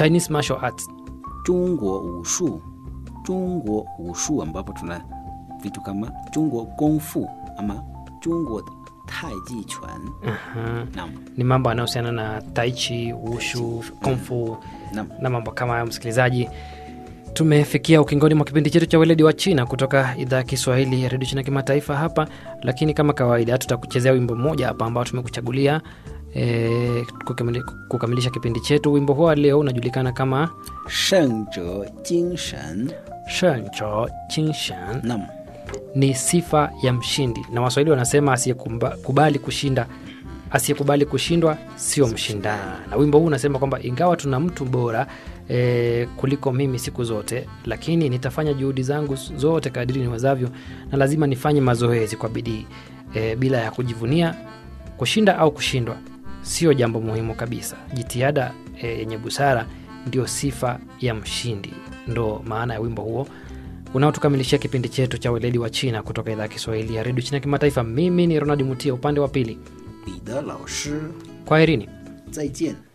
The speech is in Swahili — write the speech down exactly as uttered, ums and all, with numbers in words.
Chinese martial arts. 中国武术中国武术 ambapo tuna vitu kama 中国功夫 ama 中国太极拳. Aha. Naam. Ni mambo yanayohusiana na tai chi, wushu, kung fu Naam. na mambo kama hayo. Msikilizaji, tumefikia ukingoni mwa kipindi chetu cha Weledi wa China kutoka idhaa ya Kiswahili ya Radio China Kimataifa hapa, lakini kama kawaida tutakuchezea wimbo mmoja hapa ambao tumekuchagulia e, kukamilisha kipindi chetu. Wimbo huo leo unajulikana kama 胜者精神. 胜者精神. Naam. Ni sifa ya mshindi, na Waswahili wanasema asiyekubali kushinda asiyekubali kushindwa sio mshindana. Na wimbo huu unasema kwamba ingawa tuna mtu bora e, kuliko mimi siku zote, lakini nitafanya juhudi zangu zote kadiri niwezavyo, na lazima nifanye mazoezi kwa bidii e, bila ya kujivunia. Kushinda au kushindwa sio jambo muhimu kabisa. Jitihada yenye e, busara ndio sifa ya mshindi. Ndo maana ya wimbo huo unaotukamilishia kipindi chetu cha Weledi wa China kutoka idhaa ya Kiswahili ya Radio China Kimataifa. Mimi ni Ronald Mutia, upande wa pili 彼得老师. Kwaherini. 再见.